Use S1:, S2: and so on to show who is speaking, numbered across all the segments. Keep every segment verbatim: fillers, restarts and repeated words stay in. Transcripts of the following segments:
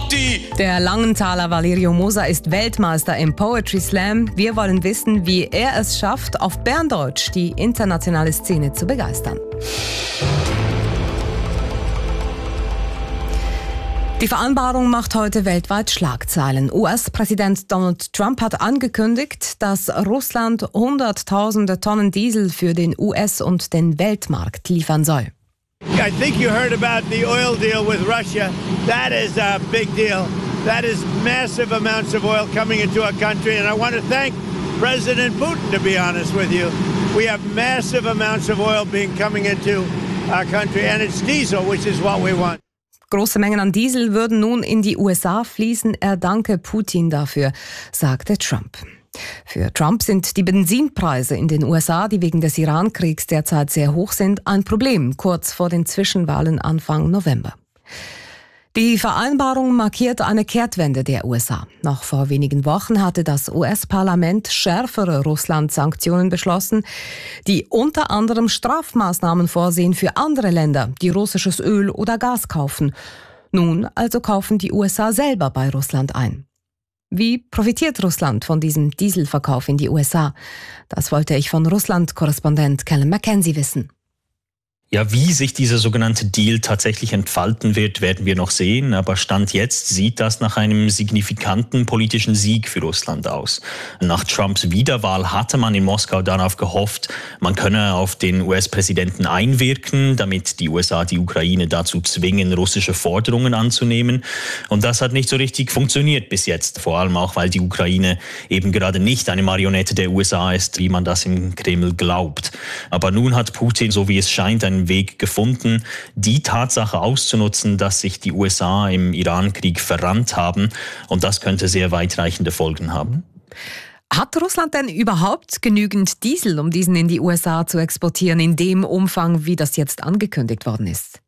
S1: tutti!
S2: Der Langenthaler Valerio Moser ist Weltmeister im Poetry Slam. Wir wollen wissen, wie er es schafft, auf Berndeutsch die internationale Szene zu begeistern. Die Vereinbarung macht heute weltweit Schlagzeilen. U S-Präsident Donald Trump hat angekündigt, dass Russland hunderttausende Tonnen Diesel für den U S- und den Weltmarkt liefern soll.
S3: I think you heard about the oil deal with Russia. That is a big deal. That is massive amounts of oil coming into our country. And I want to thank President Putin, to be honest with you. We have massive amounts of oil being coming into our country. And it's diesel, which is what we want.
S2: Große Mengen an Diesel würden nun in die U S A fließen. Er danke Putin dafür, sagte Trump. Für Trump sind die Benzinpreise in den U S A, die wegen des Iran-Kriegs derzeit sehr hoch sind, ein Problem, kurz vor den Zwischenwahlen Anfang November. Die Vereinbarung markiert eine Kehrtwende der U S A. Noch vor wenigen Wochen hatte das U S-Parlament schärfere Russland-Sanktionen beschlossen, die unter anderem Strafmaßnahmen vorsehen für andere Länder, die russisches Öl oder Gas kaufen. Nun also kaufen die U S A selber bei Russland ein. Wie profitiert Russland von diesem Dieselverkauf in die U S A? Das wollte ich von Russland-Korrespondent Callum McKenzie wissen.
S4: Ja, wie sich dieser sogenannte Deal tatsächlich entfalten wird, werden wir noch sehen. Aber Stand jetzt sieht das nach einem signifikanten politischen Sieg für Russland aus. Nach Trumps Wiederwahl hatte man in Moskau darauf gehofft, man könne auf den U S-Präsidenten einwirken, damit die U S A die Ukraine dazu zwingen, russische Forderungen anzunehmen. Und das hat nicht so richtig funktioniert bis jetzt. Vor allem auch, weil die Ukraine eben gerade nicht eine Marionette der U S A ist, wie man das im Kreml glaubt. Aber nun hat Putin, so wie es scheint, einen Weg gefunden, die Tatsache auszunutzen, dass sich die U S A im Iran-Krieg verrannt haben. Und das könnte sehr weitreichende Folgen haben.
S2: Hat Russland denn überhaupt genügend Diesel, um diesen in die U S A zu exportieren, in dem Umfang, wie das jetzt angekündigt worden ist?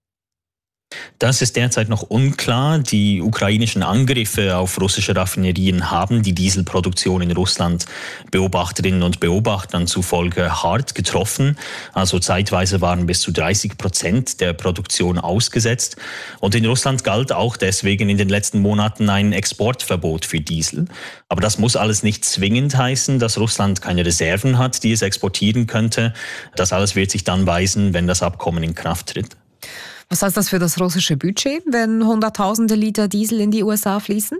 S4: Das ist derzeit noch unklar. Die ukrainischen Angriffe auf russische Raffinerien haben die Dieselproduktion in Russland Beobachterinnen und Beobachtern zufolge hart getroffen. Also zeitweise waren bis zu dreißig Prozent der Produktion ausgesetzt. Und in Russland galt auch deswegen in den letzten Monaten ein Exportverbot für Diesel. Aber das muss alles nicht zwingend heißen, dass Russland keine Reserven hat, die es exportieren könnte. Das alles wird sich dann weisen, wenn das Abkommen in Kraft tritt.
S2: Was heißt das für das russische Budget, wenn hunderttausende Liter Diesel in die U S A fließen?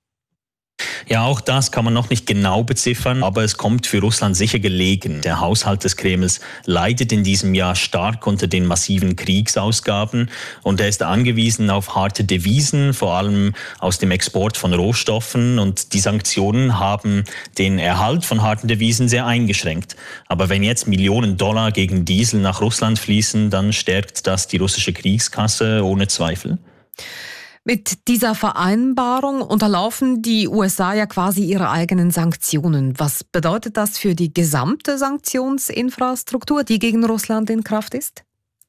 S4: Ja, auch das kann man noch nicht genau beziffern, aber es kommt für Russland sicher gelegen. Der Haushalt des Kremls leidet in diesem Jahr stark unter den massiven Kriegsausgaben und er ist angewiesen auf harte Devisen, vor allem aus dem Export von Rohstoffen, und die Sanktionen haben den Erhalt von harten Devisen sehr eingeschränkt. Aber wenn jetzt Millionen Dollar gegen Diesel nach Russland fließen, dann stärkt das die russische Kriegskasse ohne Zweifel.
S2: Mit dieser Vereinbarung unterlaufen die U S A ja quasi ihre eigenen Sanktionen. Was bedeutet das für die gesamte Sanktionsinfrastruktur, die gegen Russland in Kraft ist?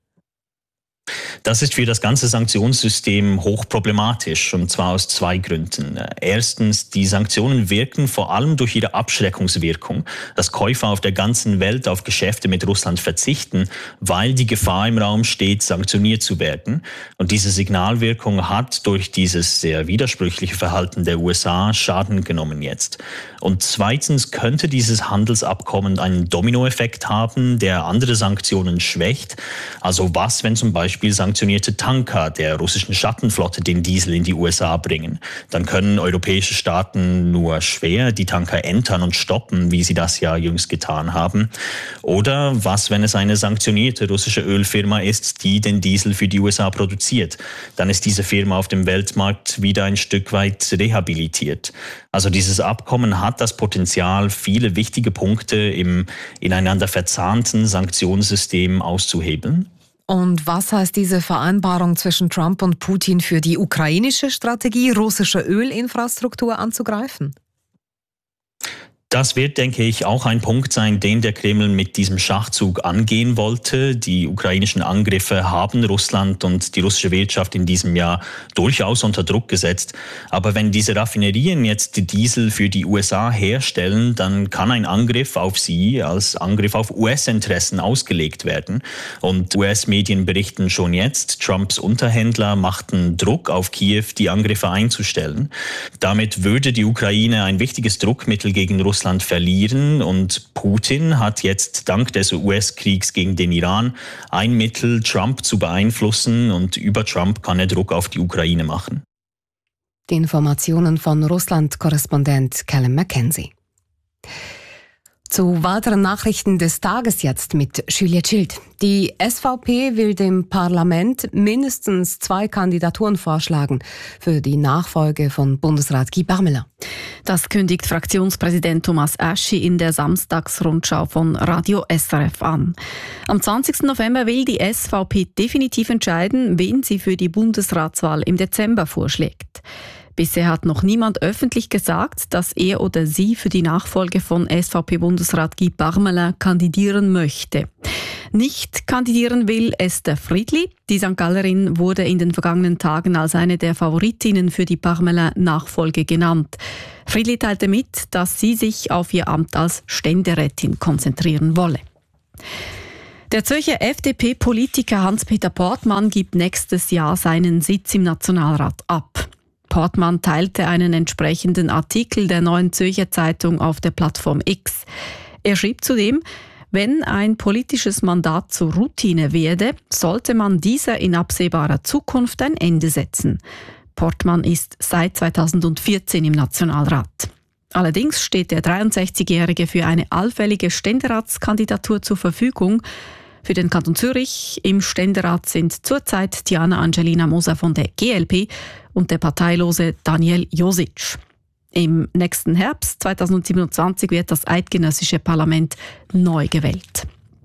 S4: Das ist für das ganze Sanktionssystem hochproblematisch, und zwar aus zwei Gründen. Erstens, die Sanktionen wirken vor allem durch ihre Abschreckungswirkung, dass Käufer auf der ganzen Welt auf Geschäfte mit Russland verzichten, weil die Gefahr im Raum steht, sanktioniert zu werden. Und diese Signalwirkung hat durch dieses sehr widersprüchliche Verhalten der U S A Schaden genommen jetzt. Und zweitens könnte dieses Handelsabkommen einen Dominoeffekt haben, der andere Sanktionen schwächt. Also was, wenn zum Beispiel sanktionierte Tanker der russischen Schattenflotte den Diesel in die U S A bringen? Dann können europäische Staaten nur schwer die Tanker entern und stoppen, wie sie das ja jüngst getan haben. Oder was, wenn es eine sanktionierte russische Ölfirma ist, die den Diesel für die U S A produziert? Dann ist diese Firma auf dem Weltmarkt wieder ein Stück weit rehabilitiert. Also dieses Abkommen hat das Potenzial, viele wichtige Punkte im ineinander verzahnten Sanktionssystem auszuhebeln.
S2: Und was heißt diese Vereinbarung zwischen Trump und Putin für die ukrainische Strategie, russische Ölinfrastruktur anzugreifen?
S4: Das wird, denke ich, auch ein Punkt sein, den der Kreml mit diesem Schachzug angehen wollte. Die ukrainischen Angriffe haben Russland und die russische Wirtschaft in diesem Jahr durchaus unter Druck gesetzt. Aber wenn diese Raffinerien jetzt Diesel für die U S A herstellen, dann kann ein Angriff auf sie als Angriff auf U S-Interessen ausgelegt werden. Und U S-Medien berichten schon jetzt, Trumps Unterhändler machten Druck auf Kiew, die Angriffe einzustellen. Damit würde die Ukraine ein wichtiges Druckmittel gegen Russland Russland verlieren und Putin hat jetzt dank des U S-Kriegs gegen den Iran ein Mittel, Trump zu beeinflussen und über Trump kann er Druck auf die Ukraine machen.
S2: Die Informationen von Russland-Korrespondent Callum McKenzie. Zu weiteren Nachrichten des Tages jetzt mit Julia Schild. Die S V P will dem Parlament mindestens zwei Kandidaturen vorschlagen für die Nachfolge von Bundesrat Guy Parmelin.
S1: Das kündigt Fraktionspräsident Thomas Aschi in der Samstagsrundschau von Radio S R F an. Am zwanzigsten November will die S V P definitiv entscheiden, wen sie für die Bundesratswahl im Dezember vorschlägt. Bisher hat noch niemand öffentlich gesagt, dass er oder sie für die Nachfolge von S V P-Bundesrat Guy Parmelin kandidieren möchte. Nicht kandidieren will Esther Friedli. Die Sankt Gallerin wurde in den vergangenen Tagen als eine der Favoritinnen für die Parmelin-Nachfolge genannt. Friedli teilte mit, dass sie sich auf ihr Amt als Ständerätin konzentrieren wolle. Der Zürcher F D P-Politiker Hans-Peter Portmann gibt nächstes Jahr seinen Sitz im Nationalrat ab. Portmann teilte einen entsprechenden Artikel der Neuen Zürcher Zeitung auf der Plattform X. Er schrieb zudem, wenn ein politisches Mandat zur Routine werde, sollte man dieser in absehbarer Zukunft ein Ende setzen. Portmann ist seit zweitausendvierzehn im Nationalrat. Allerdings steht der dreiundsechzigjährige für eine allfällige Ständeratskandidatur zur Verfügung. Für den Kanton Zürich im Ständerat sind zurzeit Diana Angelina Moser von der G L P und der parteilose Daniel Josic. Im nächsten Herbst zweitausendsiebenundzwanzig wird das eidgenössische Parlament neu gewählt.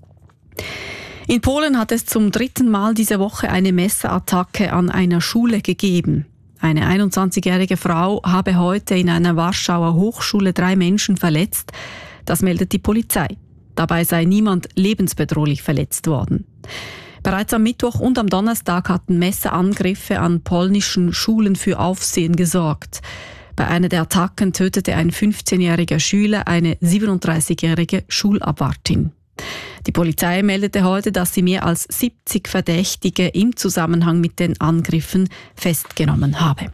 S1: In Polen hat es zum dritten Mal diese Woche eine Messerattacke an einer Schule gegeben. Eine einundzwanzigjährige Frau habe heute in einer Warschauer Hochschule drei Menschen verletzt. Das meldet die Polizei. Dabei sei niemand lebensbedrohlich verletzt worden. Bereits am Mittwoch und am Donnerstag hatten Messerangriffe an polnischen Schulen für Aufsehen gesorgt. Bei einer der Attacken tötete ein fünfzehnjähriger Schüler eine siebenunddreißigjährige Schulabwartin. Die Polizei meldete heute, dass sie mehr als siebzig Verdächtige im Zusammenhang mit den Angriffen festgenommen habe.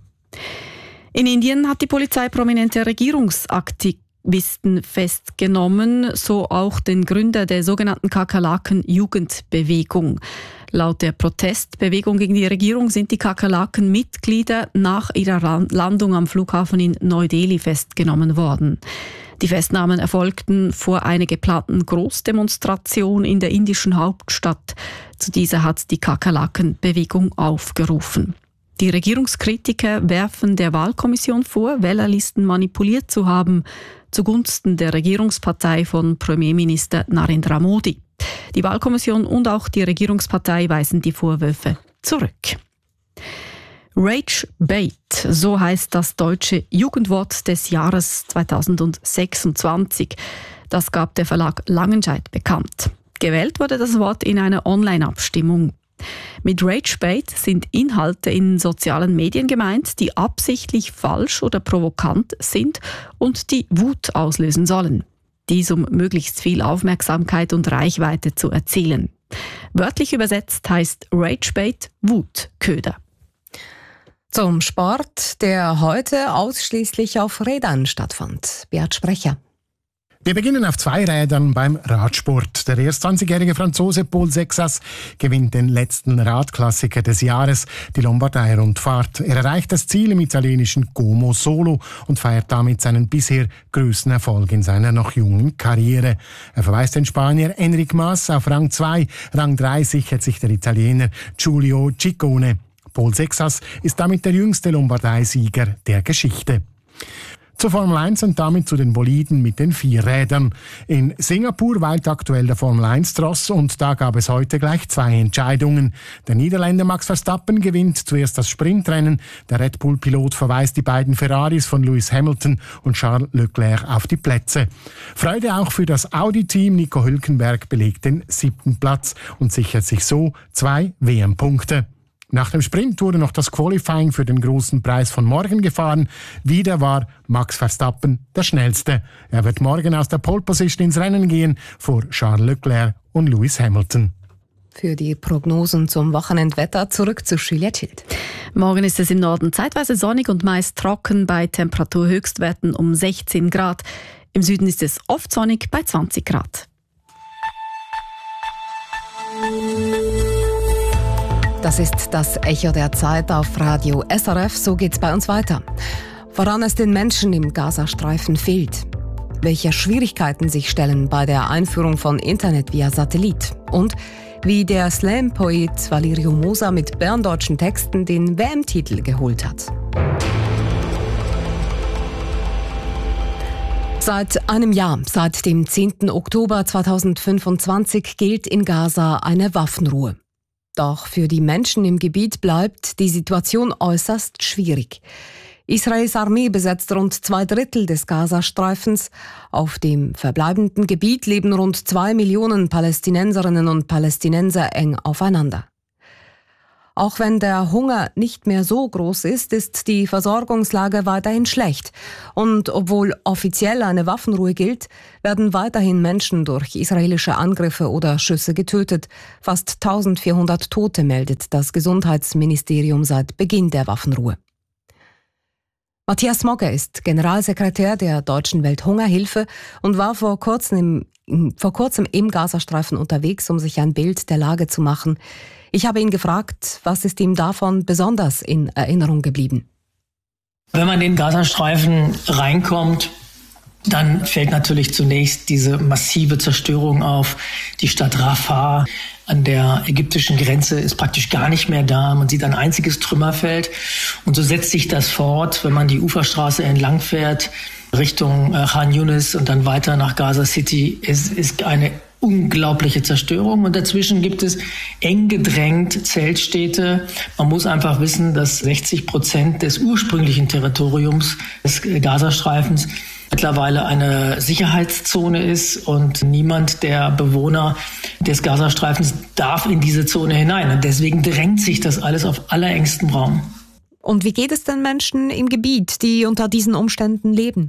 S1: In Indien hat die Polizei prominente Regierungsaktivisten festgenommen, so auch den Gründer der sogenannten Kakerlaken-Jugendbewegung. Laut der Protestbewegung gegen die Regierung sind die Kakerlaken-Mitglieder nach ihrer Landung am Flughafen in Neu-Delhi festgenommen worden. Die Festnahmen erfolgten vor einer geplanten Großdemonstration in der indischen Hauptstadt. Zu dieser hat die Kakerlaken-Bewegung aufgerufen. Die Regierungskritiker werfen der Wahlkommission vor, Wählerlisten manipuliert zu haben, zugunsten der Regierungspartei von Premierminister Narendra Modi. Die Wahlkommission und auch die Regierungspartei weisen die Vorwürfe zurück. Rage Bait, so heißt das deutsche Jugendwort des Jahres zweitausendsechsundzwanzig. Das gab der Verlag Langenscheidt bekannt. Gewählt wurde das Wort in einer Online-Abstimmung. Mit Rage Bait sind Inhalte in sozialen Medien gemeint, die absichtlich falsch oder provokant sind und die Wut auslösen sollen. Dies um möglichst viel Aufmerksamkeit und Reichweite zu erzielen. Wörtlich übersetzt heißt Rage Bait Wutköder.
S2: Zum Sport, der heute ausschließlich auf Rädern stattfand. Beat Sprecher.
S5: Wir beginnen auf zwei Rädern beim Radsport. Der erst zwanzigjährige Franzose Paul Sexas gewinnt den letzten Radklassiker des Jahres, die Lombardei-Rundfahrt. Er erreicht das Ziel im italienischen Como Solo und feiert damit seinen bisher größten Erfolg in seiner noch jungen Karriere. Er verweist den Spanier Enric Mas auf Rang zwei. Rang drei sichert sich der Italiener Giulio Ciccone. Paul Sexas ist damit der jüngste Lombardei-Sieger der Geschichte. Zur Formel eins und damit zu den Boliden mit den vier Rädern. In Singapur weilt aktuell der Formel eins Tross und da gab es heute gleich zwei Entscheidungen. Der Niederländer Max Verstappen gewinnt zuerst das Sprintrennen. Der Red Bull-Pilot verweist die beiden Ferraris von Lewis Hamilton und Charles Leclerc auf die Plätze. Freude auch für das Audi-Team. Nico Hülkenberg belegt den siebten Platz und sichert sich so zwei W M-Punkte. Nach dem Sprint wurde noch das Qualifying für den großen Preis von morgen gefahren. Wieder war Max Verstappen der Schnellste. Er wird morgen aus der Pole Position ins Rennen gehen vor Charles Leclerc und Lewis Hamilton.
S2: Für die Prognosen zum Wochenendwetter zurück zu Juliette Schild.
S1: Morgen ist es im Norden zeitweise sonnig und meist trocken bei Temperaturhöchstwerten um sechzehn Grad. Im Süden ist es oft sonnig bei zwanzig Grad.
S2: Das ist das Echo der Zeit auf Radio S R F. So geht's bei uns weiter. Woran es den Menschen im Gazastreifen fehlt. Welche Schwierigkeiten sich stellen bei der Einführung von Internet via Satellit. Und wie der Slam-Poet Valerio Mosa mit berndeutschen Texten den W M-Titel geholt hat. Seit einem Jahr, seit dem zehnten Oktober zweitausendfünfundzwanzig, gilt in Gaza eine Waffenruhe. Doch für die Menschen im Gebiet bleibt die Situation äußerst schwierig. Israels Armee besetzt rund zwei Drittel des Gazastreifens. Auf dem verbleibenden Gebiet leben rund zwei Millionen Palästinenserinnen und Palästinenser eng aufeinander. Auch wenn der Hunger nicht mehr so groß ist, ist die Versorgungslage weiterhin schlecht. Und obwohl offiziell eine Waffenruhe gilt, werden weiterhin Menschen durch israelische Angriffe oder Schüsse getötet. Fast eintausendvierhundert Tote meldet das Gesundheitsministerium seit Beginn der Waffenruhe. Matthias Mogger ist Generalsekretär der Deutschen Welthungerhilfe und war vor kurzem im, vor kurzem im Gazastreifen unterwegs, um sich ein Bild der Lage zu machen. Ich habe ihn gefragt, was ist ihm davon besonders in Erinnerung geblieben?
S6: Wenn man in den Gazastreifen reinkommt, dann fällt natürlich zunächst diese massive Zerstörung auf. Die Stadt Rafah an der ägyptischen Grenze ist praktisch gar nicht mehr da. Man sieht ein einziges Trümmerfeld. Und so setzt sich das fort, wenn man die Uferstraße entlang fährt, Richtung Khan Yunis und dann weiter nach Gaza City. Es ist eine unglaubliche Zerstörung und dazwischen gibt es eng gedrängt Zeltstädte. Man muss einfach wissen, dass sechzig Prozent des ursprünglichen Territoriums des Gazastreifens mittlerweile eine Sicherheitszone ist und niemand der Bewohner des Gazastreifens darf in diese Zone hinein. Und deswegen drängt sich das alles auf allerengstem Raum.
S2: Und wie geht es den Menschen im Gebiet, die unter diesen Umständen leben?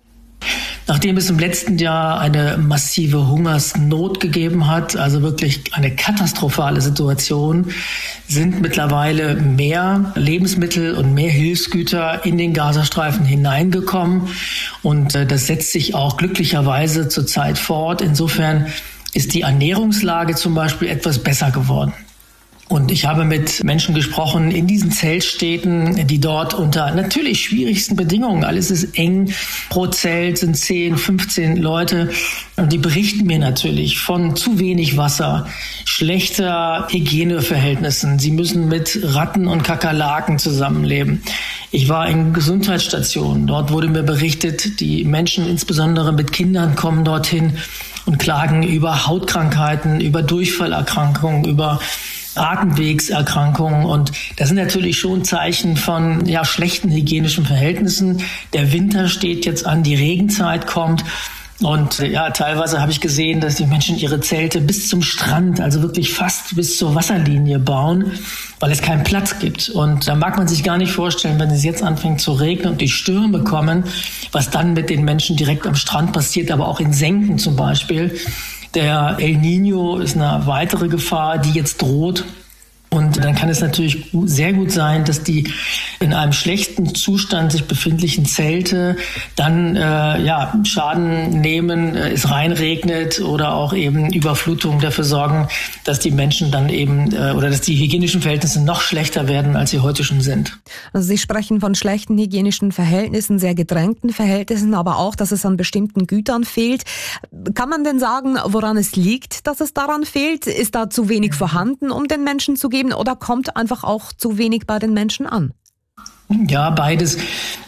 S6: Nachdem es im letzten Jahr eine massive Hungersnot gegeben hat, also wirklich eine katastrophale Situation, sind mittlerweile mehr Lebensmittel und mehr Hilfsgüter in den Gazastreifen hineingekommen. Und das setzt sich auch glücklicherweise zurzeit fort. Insofern ist die Ernährungslage zum Beispiel etwas besser geworden. Und ich habe mit Menschen gesprochen in diesen Zeltstädten, die dort unter natürlich schwierigsten Bedingungen, alles ist eng, pro Zelt sind zehn, fünfzehn Leute. Und die berichten mir natürlich von zu wenig Wasser, schlechter Hygieneverhältnissen. Sie müssen mit Ratten und Kakerlaken zusammenleben. Ich war in Gesundheitsstationen. Dort wurde mir berichtet, die Menschen, insbesondere mit Kindern, kommen dorthin und klagen über Hautkrankheiten, über Durchfallerkrankungen, über Atemwegserkrankungen. Und das sind natürlich schon Zeichen von ja, schlechten hygienischen Verhältnissen. Der Winter steht jetzt an, die Regenzeit kommt. Und ja, teilweise habe ich gesehen, dass die Menschen ihre Zelte bis zum Strand, also wirklich fast bis zur Wasserlinie bauen, weil es keinen Platz gibt. Und da mag man sich gar nicht vorstellen, wenn es jetzt anfängt zu regnen und die Stürme kommen, was dann mit den Menschen direkt am Strand passiert, aber auch in Senken zum Beispiel. Der El Niño ist eine weitere Gefahr, die jetzt droht. Und dann kann es natürlich sehr gut sein, dass die in einem schlechten Zustand sich befindlichen Zelte dann äh, ja, Schaden nehmen, äh, es reinregnet oder auch eben Überflutungen dafür sorgen, dass die Menschen dann eben äh, oder dass die hygienischen Verhältnisse noch schlechter werden, als sie heute schon sind.
S2: Also Sie sprechen von schlechten hygienischen Verhältnissen, sehr gedrängten Verhältnissen, aber auch, dass es an bestimmten Gütern fehlt. Kann man denn sagen, woran es liegt, dass es daran fehlt? Ist da zu wenig vorhanden, um den Menschen zu geben? Oder kommt einfach auch zu wenig bei den Menschen an?
S6: Ja, beides.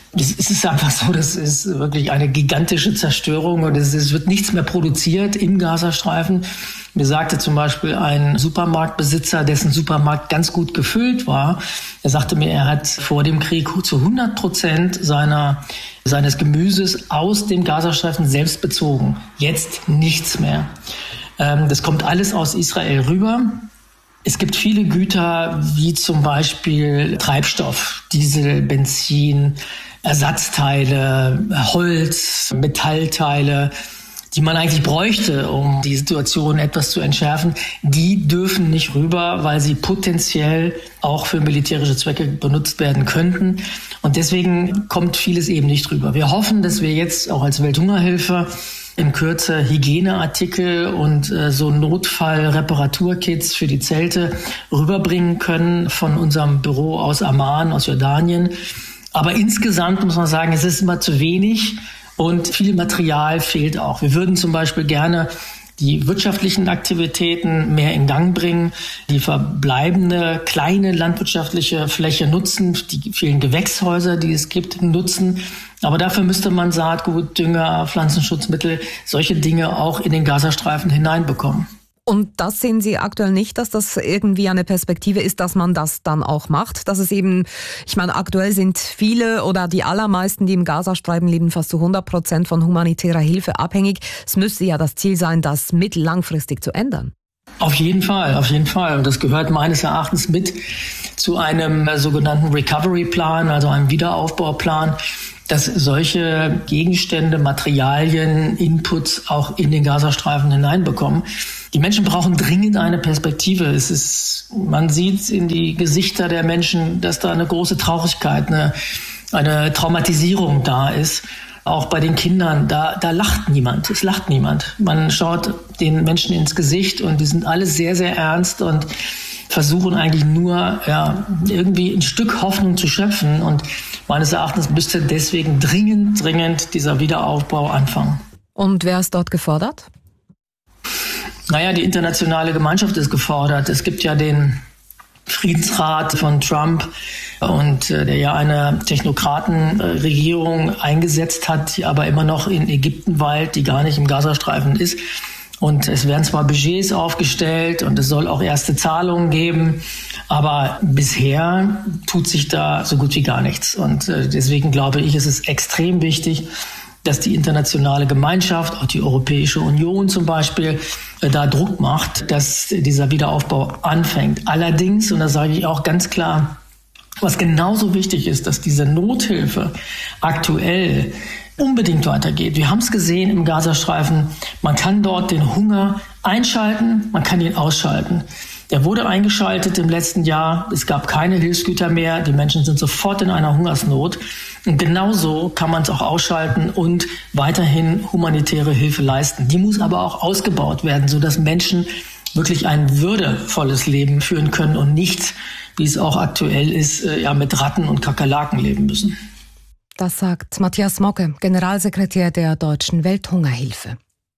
S6: Es ist einfach so, das ist wirklich eine gigantische Zerstörung und es, es wird nichts mehr produziert im Gazastreifen. Mir sagte zum Beispiel ein Supermarktbesitzer, dessen Supermarkt ganz gut gefüllt war, er sagte mir, er hat vor dem Krieg zu hundert Prozent seiner, seines Gemüses aus dem Gazastreifen selbst bezogen. Jetzt nichts mehr. Das kommt alles aus Israel rüber. Es gibt viele Güter, wie zum Beispiel Treibstoff, Diesel, Benzin, Ersatzteile, Holz, Metallteile, die man eigentlich bräuchte, um die Situation etwas zu entschärfen. Die dürfen nicht rüber, weil sie potenziell auch für militärische Zwecke benutzt werden könnten. Und deswegen kommt vieles eben nicht rüber. Wir hoffen, dass wir jetzt auch als Welthungerhilfe in Kürze Hygieneartikel und äh, so Notfall-Reparaturkits für die Zelte rüberbringen können von unserem Büro aus Amman, aus Jordanien. Aber insgesamt muss man sagen, es ist immer zu wenig und viel Material fehlt auch. Wir würden zum Beispiel gerne die wirtschaftlichen Aktivitäten mehr in Gang bringen, die verbleibende kleine landwirtschaftliche Fläche nutzen, die vielen Gewächshäuser, die es gibt, nutzen. Aber dafür müsste man Saatgut, Dünger, Pflanzenschutzmittel, solche Dinge auch in den Gazastreifen hineinbekommen.
S2: Und das sehen Sie aktuell nicht, dass das irgendwie eine Perspektive ist, dass man das dann auch macht? Dass es eben, ich meine, aktuell sind viele oder die allermeisten, die im Gazastreifen leben, fast zu hundert Prozent von humanitärer Hilfe abhängig. Es müsste ja das Ziel sein, das mittellangfristig zu ändern.
S6: Auf jeden Fall, auf jeden Fall. Und das gehört meines Erachtens mit zu einem sogenannten Recovery-Plan, also einem Wiederaufbauplan, dass solche Gegenstände, Materialien, Inputs auch in den Gazastreifen hineinbekommen. Die Menschen brauchen dringend eine Perspektive. Es ist, man sieht in die Gesichter der Menschen, dass da eine große Traurigkeit, eine, eine Traumatisierung da ist. Auch bei den Kindern, da, da lacht niemand, es lacht niemand. Man schaut den Menschen ins Gesicht und die sind alle sehr, sehr ernst und versuchen eigentlich nur, ja, irgendwie ein Stück Hoffnung zu schöpfen. Und meines Erachtens müsste deswegen dringend, dringend dieser Wiederaufbau anfangen.
S2: Und wer ist dort gefordert?
S6: Naja, die internationale Gemeinschaft ist gefordert. Es gibt ja den Friedensrat von Trump und äh, der ja eine Technokratenregierung eingesetzt hat, die aber immer noch in Ägypten weilt, die gar nicht im Gazastreifen ist. Und es werden zwar Budgets aufgestellt und es soll auch erste Zahlungen geben, aber bisher tut sich da so gut wie gar nichts. Und äh, deswegen glaube ich, ist es extrem wichtig, dass die internationale Gemeinschaft, auch die Europäische Union zum Beispiel, äh, da Druck macht, dass dieser Wiederaufbau anfängt. Allerdings, und das sage ich auch ganz klar, was genauso wichtig ist, dass diese Nothilfe aktuell unbedingt weitergeht. Wir haben es gesehen im Gazastreifen, man kann dort den Hunger einschalten, man kann ihn ausschalten. Der wurde eingeschaltet im letzten Jahr, es gab keine Hilfsgüter mehr, die Menschen sind sofort in einer Hungersnot. Und genauso kann man es auch ausschalten und weiterhin humanitäre Hilfe leisten. Die muss aber auch ausgebaut werden, sodass Menschen wirklich ein würdevolles Leben führen können und nicht, wie es auch aktuell ist, ja, mit Ratten und Kakerlaken leben müssen.
S2: Das sagt Matthias Mocke, Generalsekretär der Deutschen Welthungerhilfe.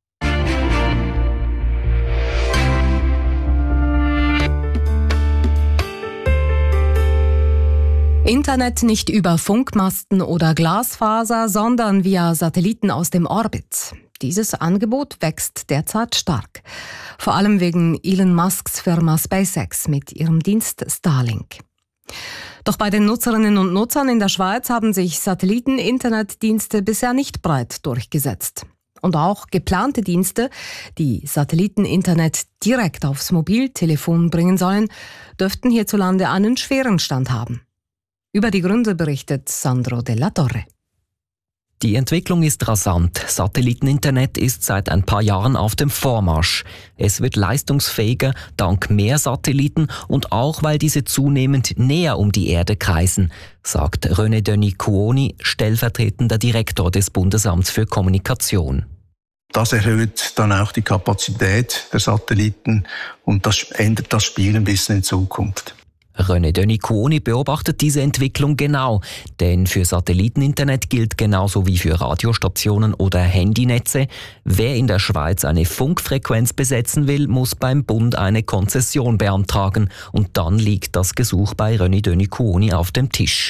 S2: Internet nicht über Funkmasten oder Glasfaser, sondern via Satelliten aus dem Orbit. Dieses Angebot wächst derzeit stark. Vor allem wegen Elon Musks Firma SpaceX mit ihrem Dienst Starlink. Doch bei den Nutzerinnen und Nutzern in der Schweiz haben sich Satelliten-Internetdienste bisher nicht breit durchgesetzt. Und auch geplante Dienste, die Satelliten-Internet direkt aufs Mobiltelefon bringen sollen, dürften hierzulande einen schweren Stand haben. Über die Gründe berichtet Sandro Della Torre.
S7: Die Entwicklung ist rasant. Satelliteninternet ist seit ein paar Jahren auf dem Vormarsch. Es wird leistungsfähiger dank mehr Satelliten und auch, weil diese zunehmend näher um die Erde kreisen, sagt René Denis Cuoni, stellvertretender Direktor des Bundesamts für Kommunikation.
S8: Das erhöht dann auch die Kapazität der Satelliten und das ändert das Spiel ein bisschen in Zukunft.
S7: René Denis Cuoni beobachtet diese Entwicklung genau, denn für Satelliteninternet gilt genauso wie für Radiostationen oder Handynetze, wer in der Schweiz eine Funkfrequenz besetzen will, muss beim Bund eine Konzession beantragen und dann liegt das Gesuch bei René Denis Cuoni auf dem Tisch.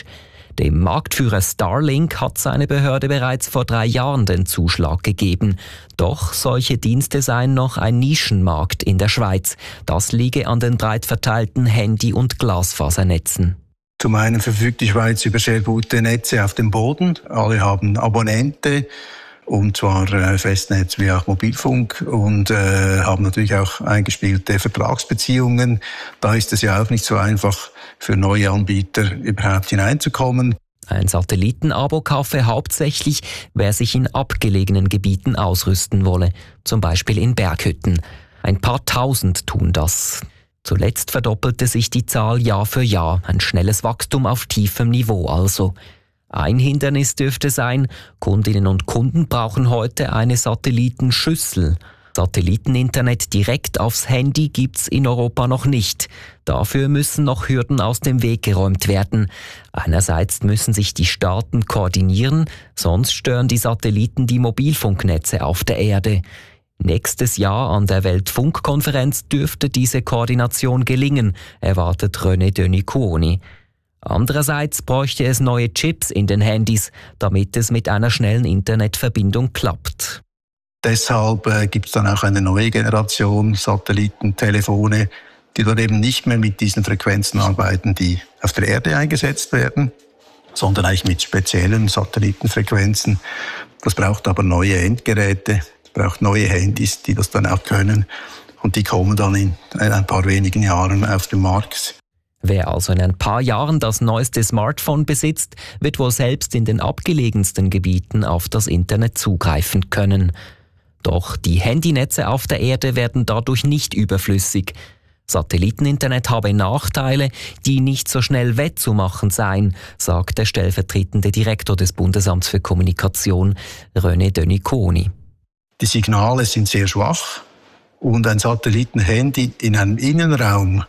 S7: Dem Marktführer Starlink hat seine Behörde bereits vor drei Jahren den Zuschlag gegeben. Doch solche Dienste seien noch ein Nischenmarkt in der Schweiz. Das liege an den breit verteilten Handy- und Glasfasernetzen.
S8: Zum einen verfügt die Schweiz über sehr gute Netze auf dem Boden. Alle haben Abonnente, und zwar äh, Festnetz wie auch Mobilfunk, und äh, haben natürlich auch eingespielte Vertragsbeziehungen. Da ist es ja auch nicht so einfach für neue Anbieter überhaupt hineinzukommen.
S7: Ein Satellitenabo kaufe hauptsächlich, wer sich in abgelegenen Gebieten ausrüsten wolle, zum Beispiel in Berghütten. Ein paar Tausend tun das. Zuletzt verdoppelte sich die Zahl Jahr für Jahr, ein schnelles Wachstum auf tiefem Niveau also. Ein Hindernis dürfte sein, Kundinnen und Kunden brauchen heute eine Satellitenschüssel. Satelliteninternet direkt aufs Handy gibt's in Europa noch nicht. Dafür müssen noch Hürden aus dem Weg geräumt werden. Einerseits müssen sich die Staaten koordinieren, sonst stören die Satelliten die Mobilfunknetze auf der Erde. Nächstes Jahr an der Weltfunkkonferenz dürfte diese Koordination gelingen, erwartet René Döni-Kuoni. Andererseits bräuchte es neue Chips in den Handys, damit es mit einer schnellen Internetverbindung klappt.
S8: Deshalb äh, gibt es dann auch eine neue Generation Satellitentelefone, die dann eben nicht mehr mit diesen Frequenzen arbeiten, die auf der Erde eingesetzt werden, sondern eigentlich mit speziellen Satellitenfrequenzen. Das braucht aber neue Endgeräte. Braucht neue Handys, die das dann auch können, und die kommen dann in ein paar wenigen Jahren auf den Markt.
S7: Wer also in ein paar Jahren das neueste Smartphone besitzt, wird wohl selbst in den abgelegensten Gebieten auf das Internet zugreifen können. Doch die Handynetze auf der Erde werden dadurch nicht überflüssig. Satelliteninternet habe Nachteile, die nicht so schnell wettzumachen seien, sagt der stellvertretende Direktor des Bundesamts für Kommunikation, René Döni-Kuoni.
S8: Die Signale sind sehr schwach, und ein Satellitenhandy in einem Innenraum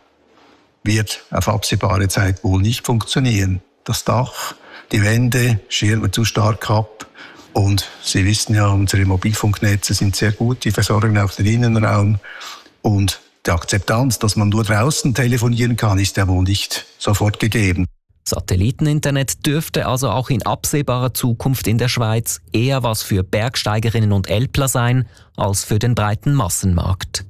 S8: wird auf absehbare Zeit wohl nicht funktionieren. Das Dach, die Wände schirmen zu stark ab, und Sie wissen ja, unsere Mobilfunknetze sind sehr gut, die versorgen auch den Innenraum, und die Akzeptanz, dass man nur draußen telefonieren kann, ist ja wohl nicht sofort gegeben.
S7: Satelliteninternet dürfte also auch in absehbarer Zukunft in der Schweiz eher was für Bergsteigerinnen und Älpler sein, als für den breiten Massenmarkt.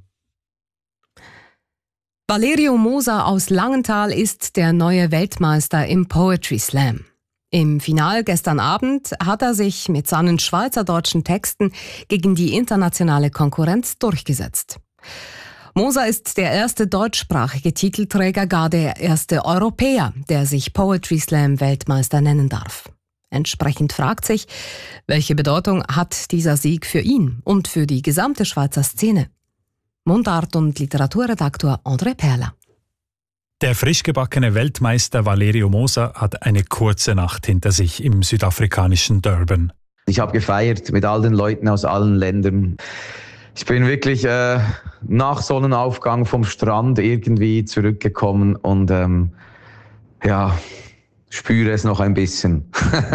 S2: Valerio Moser aus Langenthal ist der neue Weltmeister im Poetry Slam. Im Finale gestern Abend hat er sich mit seinen schweizerdeutschen Texten gegen die internationale Konkurrenz durchgesetzt. Moser ist der erste deutschsprachige Titelträger, gar der erste Europäer, der sich Poetry Slam Weltmeister nennen darf. Entsprechend fragt sich, welche Bedeutung hat dieser Sieg für ihn und für die gesamte Schweizer Szene? Mundart- und Literaturredaktor André Perla.
S9: Der frisch gebackene Weltmeister Valerio Moser hat eine kurze Nacht hinter sich im südafrikanischen Durban.
S10: Ich habe gefeiert mit all den Leuten aus allen Ländern. Ich bin wirklich äh, nach Sonnenaufgang vom Strand irgendwie zurückgekommen und ähm, ja, spüre es noch ein bisschen.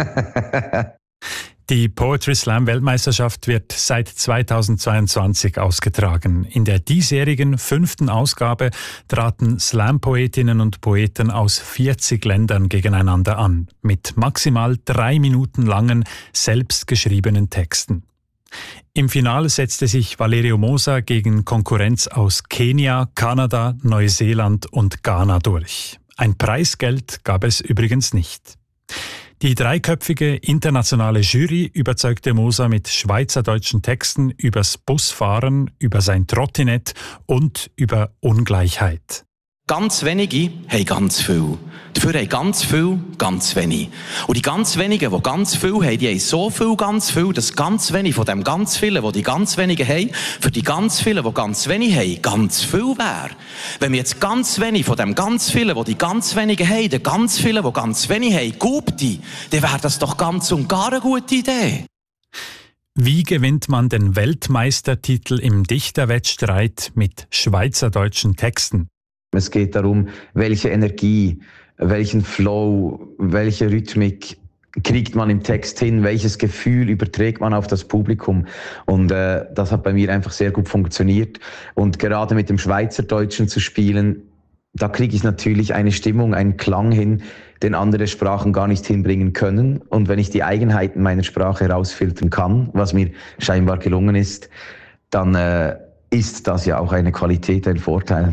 S9: Die Poetry Slam Weltmeisterschaft wird seit zweitausendzweiundzwanzig ausgetragen. In der diesjährigen fünften Ausgabe traten Slam-Poetinnen und Poeten aus vierzig Ländern gegeneinander an, mit maximal drei Minuten langen, selbstgeschriebenen Texten. Im Finale setzte sich Valerio Moser gegen Konkurrenz aus Kenia, Kanada, Neuseeland und Ghana durch. Ein Preisgeld gab es übrigens nicht. Die dreiköpfige internationale Jury überzeugte Moser mit schweizerdeutschen Texten übers Busfahren, über sein Trottinett und über Ungleichheit.
S11: Ganz wenige haben ganz viel. Dafür haben ganz viel ganz wenig. Und die ganz wenigen, die ganz viel haben, die haben so viel ganz viel, dass ganz wenig von dem ganz vielen, die die ganz wenigen haben, für die ganz vielen, die ganz wenig haben, ganz viel wäre. Wenn wir jetzt ganz wenig von dem ganz vielen, die die ganz wenigen haben, den ganz vielen, die ganz wenig haben, gubti, dann wäre das doch ganz und gar eine gute Idee.
S9: Wie gewinnt man den Weltmeistertitel im Dichterwettstreit mit schweizerdeutschen Texten?
S10: Es geht darum, welche Energie, welchen Flow, welche Rhythmik kriegt man im Text hin, welches Gefühl überträgt man auf das Publikum. Und äh, das hat bei mir einfach sehr gut funktioniert. Und gerade mit dem Schweizerdeutschen zu spielen, da kriege ich natürlich eine Stimmung, einen Klang hin, den andere Sprachen gar nicht hinbringen können. Und wenn ich die Eigenheiten meiner Sprache herausfiltern kann, was mir scheinbar gelungen ist, dann äh, ist das ja auch eine Qualität, ein Vorteil.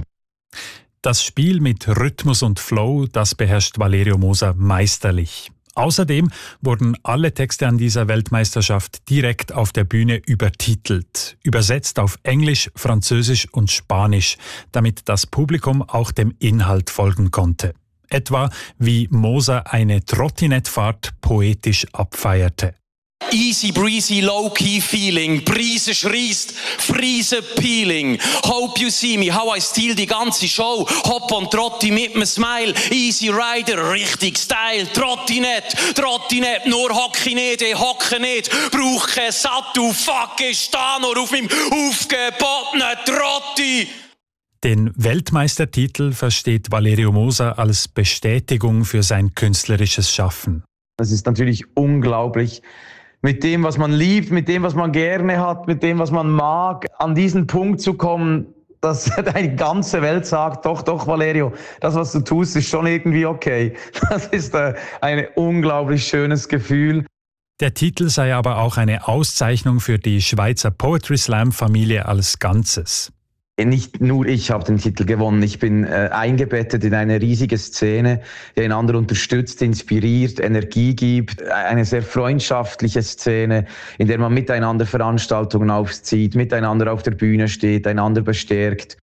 S9: Das Spiel mit Rhythmus und Flow, das beherrscht Valerio Moser meisterlich. Außerdem wurden alle Texte an dieser Weltmeisterschaft direkt auf der Bühne übertitelt, übersetzt auf Englisch, Französisch und Spanisch, damit das Publikum auch dem Inhalt folgen konnte. Etwa wie Moser eine Trottinettfahrt poetisch abfeierte.
S11: Easy breezy, low-key feeling, Brise schreist, Friese peeling. Hope you see me, how I steal die ganze Show. Hop und Trotti mit nem Smile, Easy Rider, richtig Style. Trottinett, Trottinett, nur hocke nicht, ich hocke nicht. Brauch kein Sattel, fuck, ich steh nur auf meinem aufgebotenen Trotti.
S9: Den Weltmeistertitel versteht Valerio Moser als Bestätigung für sein künstlerisches Schaffen.
S10: Es ist natürlich unglaublich, mit dem, was man liebt, mit dem, was man gerne hat, mit dem, was man mag, an diesen Punkt zu kommen, dass die ganze Welt sagt, doch, doch, Valerio, das, was du tust, ist schon irgendwie okay. Das ist äh, ein unglaublich schönes Gefühl.
S9: Der Titel sei aber auch eine Auszeichnung für die Schweizer Poetry Slam Familie als Ganzes.
S10: Nicht nur ich habe den Titel gewonnen, ich bin äh, eingebettet in eine riesige Szene, die einander unterstützt, inspiriert, Energie gibt. Eine sehr freundschaftliche Szene, in der man miteinander Veranstaltungen aufzieht, miteinander auf der Bühne steht, einander bestärkt.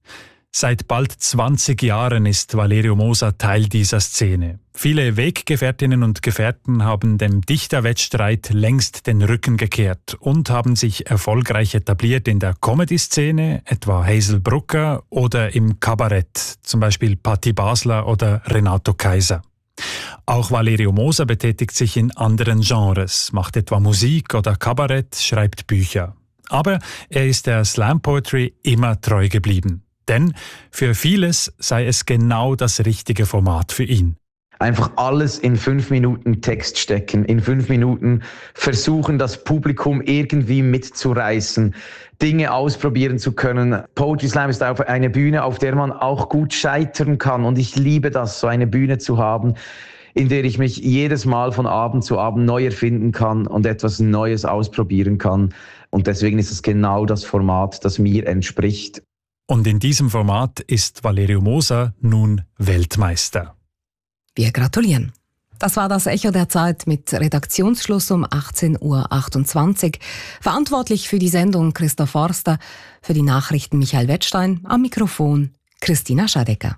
S9: Seit bald zwanzig Jahren ist Valerio Moser Teil dieser Szene. Viele Weggefährtinnen und Gefährten haben dem Dichterwettstreit längst den Rücken gekehrt und haben sich erfolgreich etabliert in der Comedy-Szene, etwa Hazel Brucker, oder im Kabarett, zum Beispiel Patti Basler oder Renato Kaiser. Auch Valerio Moser betätigt sich in anderen Genres, macht etwa Musik oder Kabarett, schreibt Bücher. Aber er ist der Slam Poetry immer treu geblieben. Denn für vieles sei es genau das richtige Format für ihn.
S10: Einfach alles in fünf Minuten Text stecken, in fünf Minuten versuchen, das Publikum irgendwie mitzureißen, Dinge ausprobieren zu können. Poetry Slam ist auf eine Bühne, auf der man auch gut scheitern kann. Und ich liebe das, so eine Bühne zu haben, in der ich mich jedes Mal von Abend zu Abend neu erfinden kann und etwas Neues ausprobieren kann. Und deswegen ist es genau das Format, das mir entspricht.
S9: Und in diesem Format ist Valerio Moser nun Weltmeister.
S2: Wir gratulieren. Das war das Echo der Zeit mit Redaktionsschluss um achtzehn Uhr achtundzwanzig. Verantwortlich für die Sendung Christoph Forster, für die Nachrichten Michael Wettstein, am Mikrofon Christina Schadecker.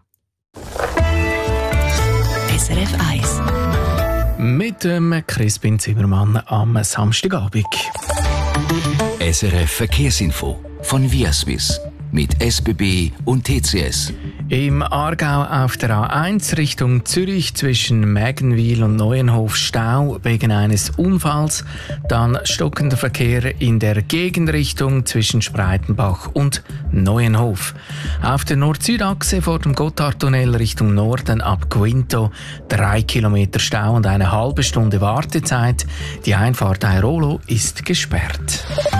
S12: S R F eins. Mit dem Crispin Zimmermann am Samstagabend.
S13: S R F Verkehrsinfo von Viaswiss. Mit S B B und T C S.
S12: Im Aargau auf der A eins Richtung Zürich zwischen Mägenwil und Neuenhof Stau wegen eines Unfalls. Dann stockender Verkehr in der Gegenrichtung zwischen Spreitenbach und Neuenhof. Auf der Nord-Süd-Achse vor dem Gotthardtunnel Richtung Norden ab Quinto drei Kilometer Stau und eine halbe Stunde Wartezeit. Die Einfahrt Airolo ist gesperrt.